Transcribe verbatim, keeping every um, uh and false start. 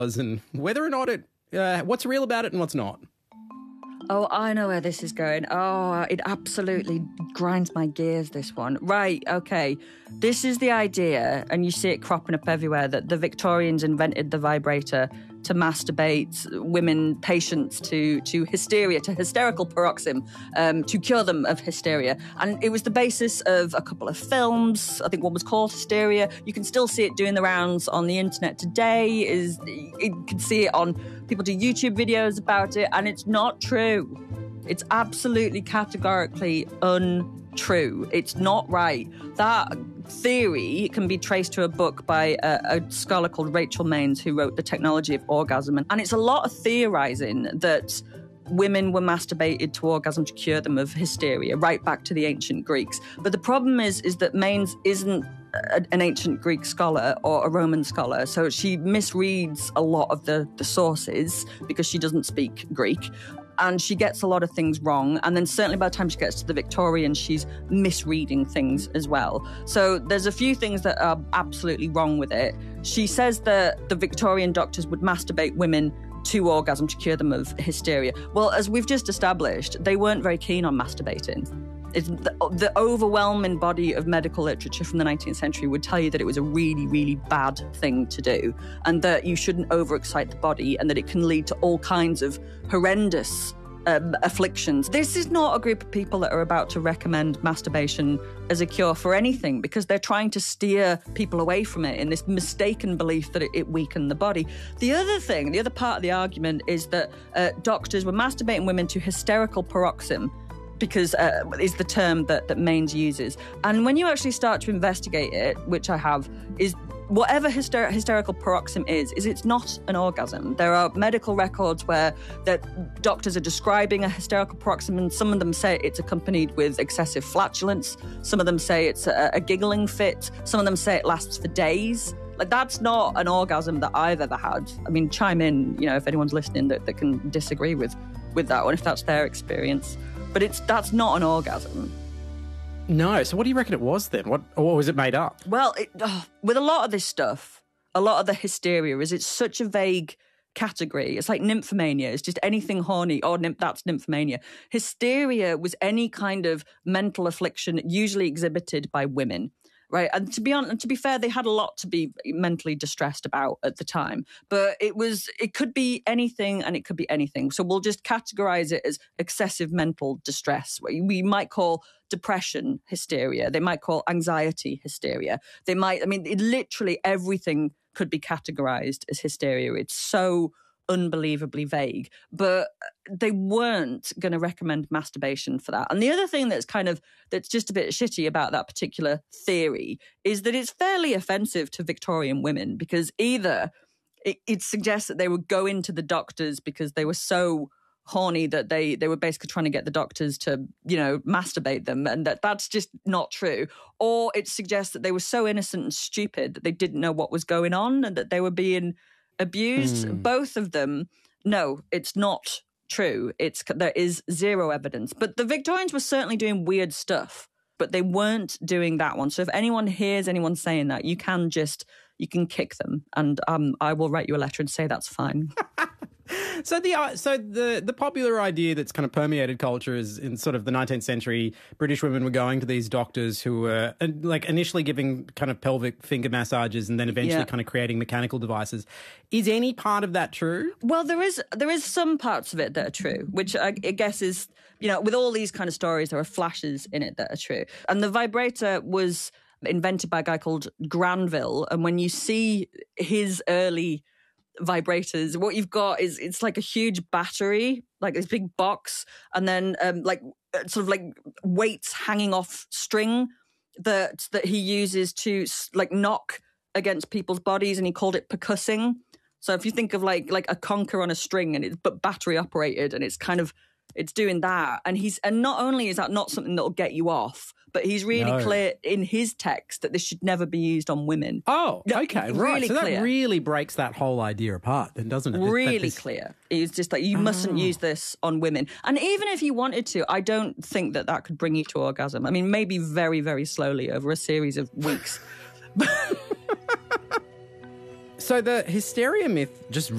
and whether or not it, uh, what's real about it and what's not. Oh, I know where this is going. Oh, it absolutely grinds my gears, this one. Right, okay. This is the idea, and you see it cropping up everywhere, that the Victorians invented the vibrator to masturbate women patients to, to hysteria, to hysterical paroxysm, um, to cure them of hysteria. And it was the basis of a couple of films. I think one was called Hysteria. You can still see it doing the rounds on the internet today. Is You can see it on, people do YouTube videos about it, and it's not true. It's absolutely categorically untrue. It's not right. That theory can be traced to a book by a, a scholar called Rachel Maines, who wrote The Technology of Orgasm. And it's a lot of theorizing that women were masturbated to orgasm to cure them of hysteria, right back to the ancient Greeks. But the problem is, is that Maines isn't a, an ancient Greek scholar or a Roman scholar, so she misreads a lot of the, the sources because she doesn't speak Greek. And she gets a lot of things wrong. And then certainly by the time she gets to the Victorians, she's misreading things as well. So there's a few things that are absolutely wrong with it. She says that the Victorian doctors would masturbate women to orgasm to cure them of hysteria. Well, as we've just established, they weren't very keen on masturbating. It's the, the overwhelming body of medical literature from the nineteenth century would tell you that it was a really, really bad thing to do, and that you shouldn't overexcite the body, and that it can lead to all kinds of horrendous um, afflictions. This is not a group of people that are about to recommend masturbation as a cure for anything, because they're trying to steer people away from it in this mistaken belief that it, it weakened the body. The other thing, the other part of the argument is that uh, doctors were masturbating women to hysterical paroxysm, because uh, is the term that, that Maines uses. And when you actually start to investigate it, which I have, is whatever hyster- hysterical paroxysm is, is it's not an orgasm. There are medical records where that doctors are describing a hysterical paroxysm, and some of them say it's accompanied with excessive flatulence. Some of them say it's a, a giggling fit. Some of them say it lasts for days. Like, that's not an orgasm that I've ever had. I mean, chime in, you know, if anyone's listening that, that can disagree with, with that one, if that's their experience. But it's that's not an orgasm. No. So what do you reckon it was then? What, or was it made up? Well, it, oh, with a lot of this stuff, a lot of the hysteria is it's such a vague category. It's like nymphomania. It's just anything horny. Oh, nymph, that's nymphomania. Hysteria was any kind of mental affliction usually exhibited by women. Right. And to be honest, to be fair, they had a lot to be mentally distressed about at the time. But it was, it could be anything and it could be anything. So we'll just categorize it as excessive mental distress. We might call depression hysteria. They might call anxiety hysteria. They might, I mean, it, literally everything could be categorized as hysteria. It's so unbelievably vague, but they weren't going to recommend masturbation for that. And the other thing that's kind of, that's just a bit shitty about that particular theory is that it's fairly offensive to Victorian women, because either it, it suggests that they would go into the doctors because they were so horny that they, they were basically trying to get the doctors to, you know, masturbate them, and that that's just not true. Or it suggests that they were so innocent and stupid that they didn't know what was going on and that they were being abused. Mm. Both of them, no, it's not true. It's there is zero evidence. But the Victorians were certainly doing weird stuff, but they weren't doing that one. So if anyone hears anyone saying that, you can just, you can kick them, and um, I will write you a letter and say that's fine. So the uh, so the the popular idea that's kind of permeated culture is in sort of the nineteenth century, British women were going to these doctors who were uh, like initially giving kind of pelvic finger massages and then eventually yeah. kind of creating mechanical devices. Is any part of that true? Well, there is there is some parts of it that are true, which I, I guess is, you know, with all these kind of stories, there are flashes in it that are true. And the vibrator was invented by a guy called Granville, and when you see his early vibrators, what you've got is it's like a huge battery, like this big box, and then um, like sort of like weights hanging off string that that he uses to like knock against people's bodies, and he called it percussing. So if you think of like like a conker on a string, and it's but battery operated, and it's kind of it's doing that, and he's and not only is that not something that'll get you off, but he's really no. clear in his text that this should never be used on women. Oh, okay, really right. So clear. That really breaks that whole idea apart then, doesn't it? Really this... clear. It's just like, you oh. mustn't use this on women. And even if you wanted to, I don't think that that could bring you to orgasm. I mean, maybe very, very slowly over a series of weeks. So the hysteria myth just